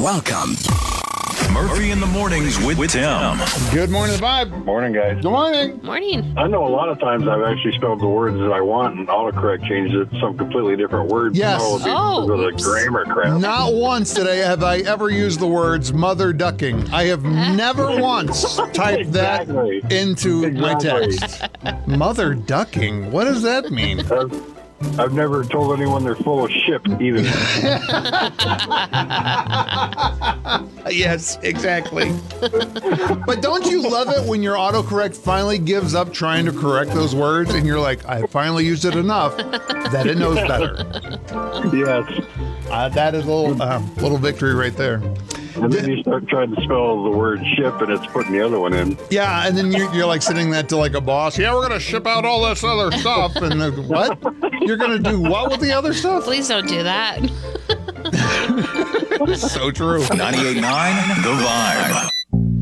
Welcome. Murphy in the Mornings with Tim. Good morning, The Vibe. Morning, guys. Good morning. Morning. I know a lot of times I've actually spelled the words that I want, and autocorrect changes it to some completely different word. Yes. Because of the grammar crap. Not once have I ever used the words mother ducking. I have never once typed Exactly. that into my Exactly. text. Mother ducking? What does that mean? I've never told anyone they're full of shit, either. Yes, exactly. But don't you love it when your autocorrect finally gives up trying to correct those words and you're like, I finally used it enough that it knows better. Yes. That is a little victory right there. And then you start trying to spell the word ship, and it's putting the other one in. Yeah, and then you're like sending that to like a boss. Yeah, we're going to ship out all this other stuff. And what? You're going to do what with the other stuff? Please don't do that. So true. 98.9 The Vibe.